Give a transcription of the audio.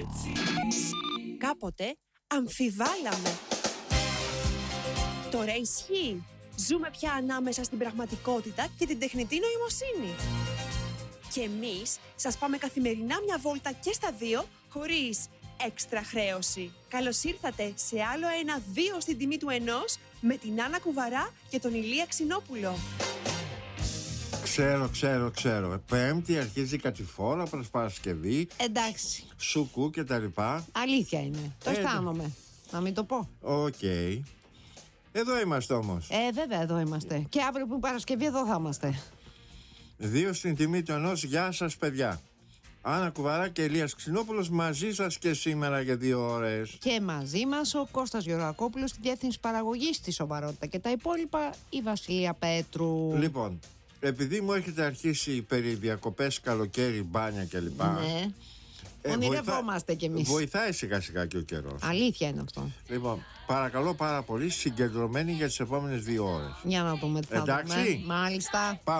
Κάποτε αμφιβάλαμε. Τώρα ισχύει. Ζούμε πια ανάμεσα στην πραγματικότητα και την τεχνητή νοημοσύνη. Και εμείς σας πάμε καθημερινά μια βόλτα και στα δύο, χωρίς έξτρα χρέωση. Καλώς ήρθατε σε άλλο ένα 2 στην τιμή του 1 με την Άννα Κουβαρά και τον Ηλία Ξινόπουλο. Ξέρω. Πέμπτη αρχίζει κατηφόρα προς Παρασκευή. Εντάξει. Σουκού και τα λοιπά. Αλήθεια είναι. Το αισθάνομαι. Να μην το πω. Οκ. Εδώ είμαστε όμως. Βέβαια εδώ είμαστε. Και αύριο που είναι Παρασκευή εδώ θα είμαστε. 2 στην τιμή του 1. Γεια σας παιδιά. Άννα Κουβαρά και Ηλίας Ξινόπουλος μαζί σας και σήμερα για 2 ώρες. Και μαζί μας ο Κώστας Γεωργακόπουλος στη διεύθυνση παραγωγής στη Σοβαρότητα. Και τα υπόλοιπα η Βασιλεία Πέτρου. Λοιπόν, επειδή μου έχετε αρχίσει περί διακοπές, καλοκαίρι, μπάνια κλπ. Ναι. Ονειρευόμαστε κι εμείς. Βοηθάει σιγά σιγά και ο καιρός. Αλήθεια είναι αυτό. Λοιπόν, παρακαλώ πάρα πολύ συγκεντρωμένοι για τις επόμενες 2 ώρες. Για να δούμε τι θα Εντάξει. δούμε. Μάλιστα.